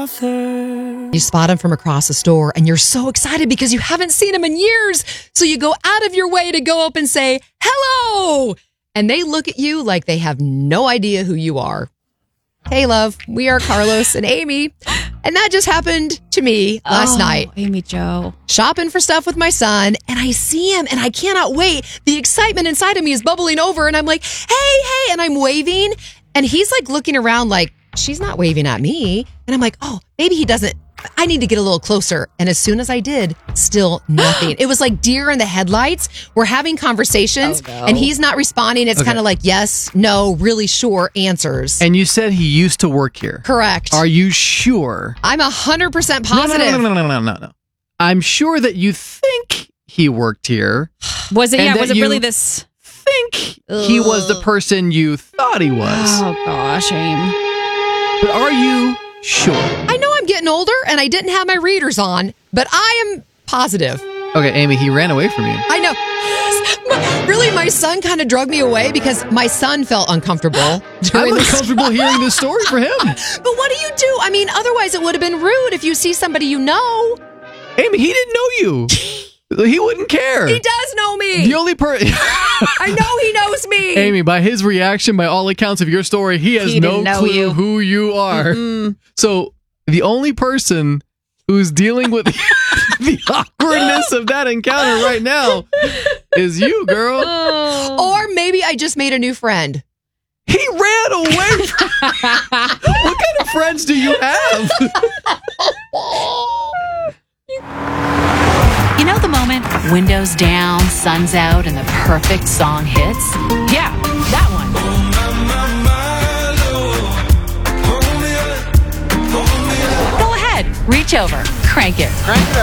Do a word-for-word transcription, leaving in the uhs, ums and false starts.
author. You spot him from across the store and you're so excited because you haven't seen him in years. So you go out of your way to go up and say, hello. And they look at you like they have no idea who you are. Hey, love, we are Carlos and Amy. And that just happened to me last oh, night. Amy Jo. Shopping for stuff with my son, and I see him, and I cannot wait. The excitement inside of me is bubbling over, and I'm like, hey, hey, and I'm waving. And he's like looking around like, she's not waving at me. And I'm like, oh, maybe he doesn't. I need to get a little closer. And as soon as I did, still nothing. It was like deer in the headlights. We're having conversations oh, no. and he's not responding. It's Okay. kind of like yes, no, really sure answers. And you said he used to work here. Correct. Are you sure? I'm one hundred percent No, no, positive. No, no, no, no, no, no, no. I'm sure that you think he worked here. Was it? And Yeah. that Was it you really this? Think he was the person you thought he was. Oh gosh, Aim. But are you sure? I know I'm getting older and I didn't have my readers on, but I am positive. Okay, Amy, he ran away from you. I know. My- Really, my son kind of drug me away because my son felt uncomfortable. I'm during this. uncomfortable hearing this story for him. But what do you do? I mean, otherwise it would have been rude if you see somebody you know. Amy, he didn't know you. He wouldn't care. He does know me. The only person... I know he knows me. Amy, by his reaction, by all accounts of your story, he has He no didn't know clue you. who you are. Mm-mm. So the only person who's dealing with the awkwardness of that encounter right now is you, girl. Or maybe I just made a new friend. He ran away from... What kind of friends do you have? You know the moment, windows down, sun's out, and the perfect song hits? Yeah, that one. Go ahead, reach over, crank it. Crank it